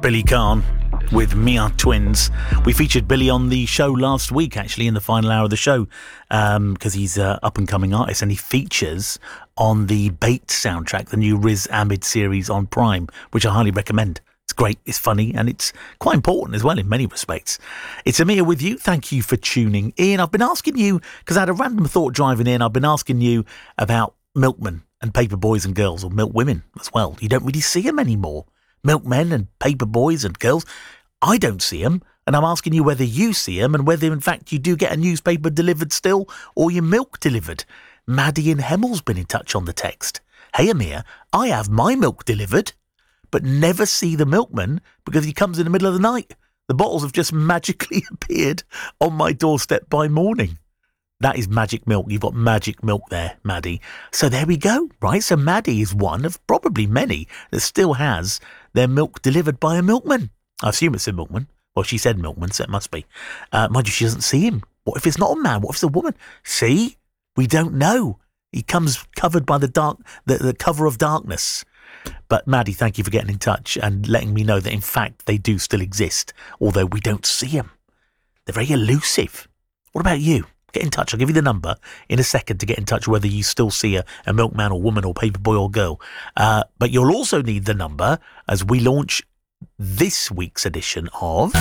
Billy Kahn with Mia Twins. We featured Billy on the show last week, actually, in the final hour of the show, because he's an up-and-coming artist, and he features on the Bait soundtrack, the new Riz Ahmed series on Prime, which I highly recommend. It's great, it's funny, and it's quite important as well in many respects. It's Amir with you. Thank you for tuning in. I've been asking you, because I had a random thought driving in, I've been asking you about milkmen and paper boys and girls, or milk women as well. You don't really see them anymore. Milkmen and paper boys and girls. I don't see them, and I'm asking you whether you see them and whether, in fact, you do get a newspaper delivered still or your milk delivered. Maddie in Hemmel's been in touch on the text. Hey, Amir, I have my milk delivered, but never see the milkman because he comes in the middle of the night. The bottles have just magically appeared on my doorstep by morning. That is magic milk. You've got magic milk there, Maddie. So there we go, right? So Maddie is one of probably many that still has their milk delivered by a milkman. I assume it's a milkman. Well, she said milkman, so it must be. Mind you, she doesn't see him. What if it's not a man? What if it's a woman? See? We don't know. He comes covered by the cover of darkness. But Maddie, thank you for getting in touch and letting me know that, in fact, they do still exist, although we don't see them. They're very elusive. What about you? Get in touch. I'll give you the number in a second to get in touch whether you still see a milkman or woman or paper boy or girl. But you'll also need the number as we launch this week's edition of...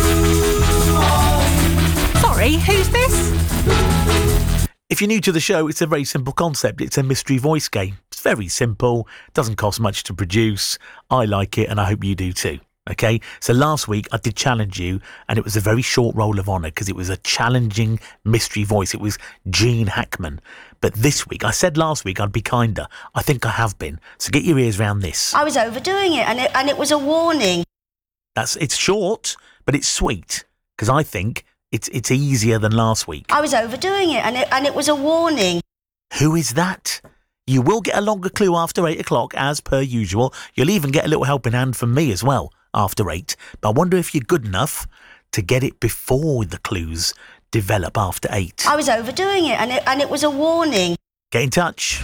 Sorry, who's this? If you're new to the show, it's a very simple concept. It's a mystery voice game. It's very simple. Doesn't cost much to produce. I like it and I hope you do too. Okay, so last week I did challenge you, and it was a very short roll of honour because it was a challenging mystery voice. It was Gene Hackman. But this week, I said last week I'd be kinder. I think I have been. So get your ears round this. I was overdoing it, and it was a warning. It's short, but it's sweet because I think it's easier than last week. I was overdoing it, and it was a warning. Who is that? You will get a longer clue after 8 o'clock, as per usual. You'll even get a little helping hand from me as well after 8. But I wonder if you're good enough to get it before the clues develop after 8. I was overdoing it, and it was a warning. Get in touch.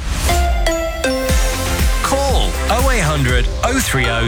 Call 0800 030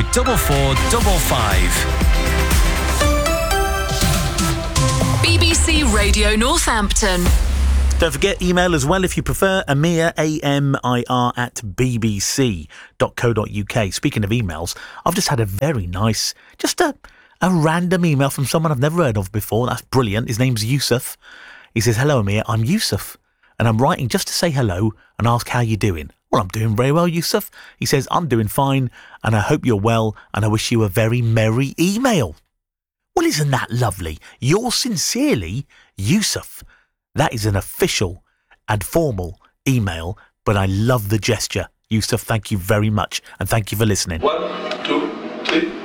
4455. BBC Radio Northampton. Don't forget, email as well if you prefer, Amir, AMIR, at bbc.co.uk. Speaking of emails, I've just had a very nice, just a random email from someone I've never heard of before. That's brilliant. His name's Yusuf. He says, hello, Amir, I'm Yusuf, and I'm writing just to say hello and ask how you're doing. Well, I'm doing very well, Yusuf. He says, I'm doing fine, and I hope you're well, and I wish you a very merry email. Well, isn't that lovely? Yours sincerely, Yusuf. That is an official and formal email, but I love the gesture. Yusuf, thank you very much, and thank you for listening. 1, 2, 3.